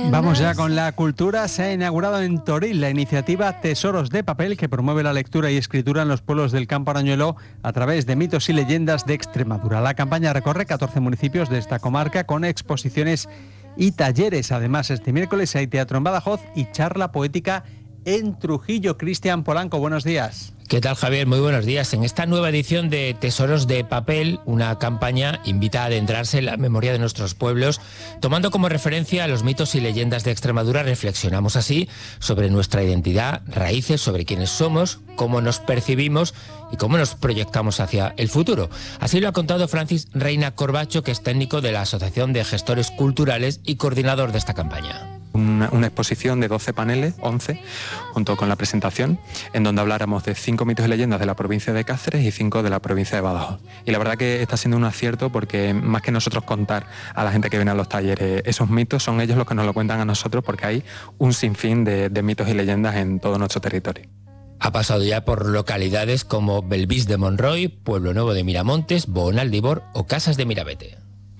Vamos ya con la cultura. Se ha inaugurado en Toril la iniciativa Tesoros de Papel, que promueve la lectura y escritura en los pueblos del Campo Arañuelo a través de mitos y leyendas de Extremadura. La campaña recorre 14 municipios de esta comarca con exposiciones y talleres. Además, este miércoles hay teatro en Badajoz y charla poética en Trujillo. Cristian Polanco, buenos días. ¿Qué tal, Javier? Muy buenos días. En esta nueva edición de Tesoros de Papel, una campaña invita a adentrarse en la memoria de nuestros pueblos, tomando como referencia a los mitos y leyendas de Extremadura. Reflexionamos así sobre nuestra identidad, raíces, sobre quiénes somos, cómo nos percibimos y cómo nos proyectamos hacia el futuro. Así lo ha contado Francis Reina Corbacho, que es técnico de la Asociación de Gestores Culturales y coordinador de esta campaña. Una exposición de 12 paneles, 11, junto con la presentación, en donde habláramos de 5 mitos y leyendas de la provincia de Cáceres y 5 de la provincia de Badajoz. Y la verdad que está siendo un acierto porque más que nosotros contar a la gente que viene a los talleres esos mitos, son ellos los que nos lo cuentan a nosotros, porque hay un sinfín de mitos y leyendas en todo nuestro territorio. Ha pasado ya por localidades como Belvís de Monroy, Pueblo Nuevo de Miramontes, Bohón Aldibor o Casas de Mirabete.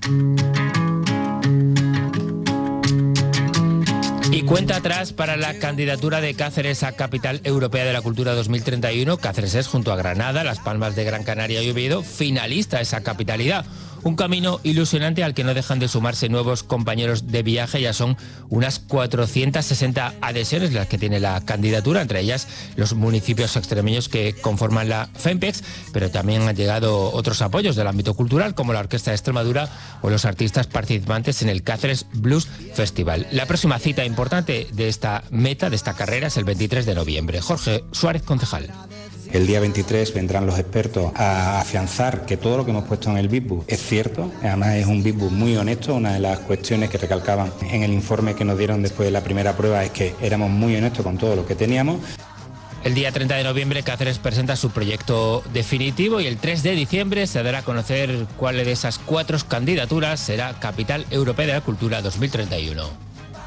Y cuenta atrás para la candidatura de Cáceres a Capital Europea de la Cultura 2031. Cáceres es, junto a Granada, Las Palmas de Gran Canaria y Oviedo, finalista a esa capitalidad. Un camino ilusionante al que no dejan de sumarse nuevos compañeros de viaje. Ya son unas 460 adhesiones las que tiene la candidatura, entre ellas los municipios extremeños que conforman la FEMPEX, pero también han llegado otros apoyos del ámbito cultural, como la Orquesta de Extremadura o los artistas participantes en el Cáceres Blues Festival. La próxima cita importante de esta meta, de esta carrera, es el 23 de noviembre. Jorge Suárez, concejal. El día 23 vendrán los expertos a afianzar que todo lo que hemos puesto en el Big Book es cierto. Además es un Big Book muy honesto. Una de las cuestiones que recalcaban en el informe que nos dieron después de la primera prueba es que éramos muy honestos con todo lo que teníamos. El día 30 de noviembre Cáceres presenta su proyecto definitivo y el 3 de diciembre se dará a conocer cuál de esas 4 candidaturas será Capital Europea de la Cultura 2031.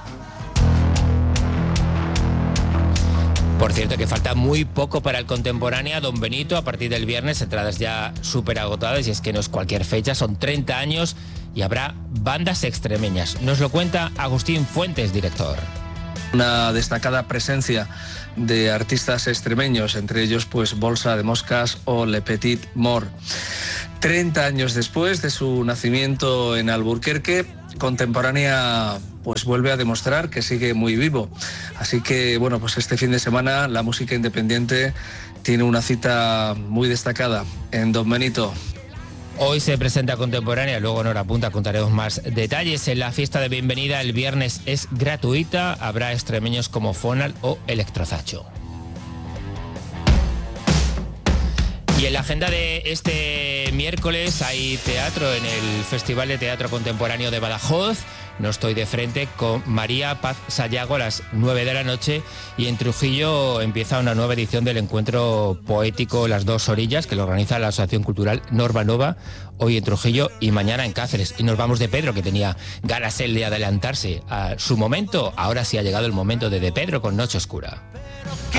Por cierto, que falta muy poco para el Contemporánea Don Benito. A partir del viernes, entradas ya súper agotadas, y es que no es cualquier fecha, son 30 años y habrá bandas extremeñas. Nos lo cuenta Agustín Fuentes, director. Una destacada presencia de artistas extremeños, entre ellos pues Bolsa de Moscas o Le Petit Mort. 30 años después de su nacimiento en Alburquerque, Contemporánea pues vuelve a demostrar que sigue muy vivo. Así que bueno, pues este fin de semana la música independiente tiene una cita muy destacada en Don Benito. Hoy se presenta Contemporánea, luego en Hora Punta contaremos más detalles. En la fiesta de bienvenida el viernes es gratuita, habrá extremeños como Fonal o Electrozacho. Y en la agenda de este miércoles hay teatro en el Festival de Teatro Contemporáneo de Badajoz. No estoy de frente con María Paz Sayago a las 9 de la noche, y en Trujillo empieza una nueva edición del encuentro poético Las Dos Orillas, que lo organiza la Asociación Cultural Norma Nova, hoy en Trujillo y mañana en Cáceres. Y nos vamos de Pedro, que tenía ganas él de adelantarse a su momento. Ahora sí ha llegado el momento de Pedro con Noche Oscura.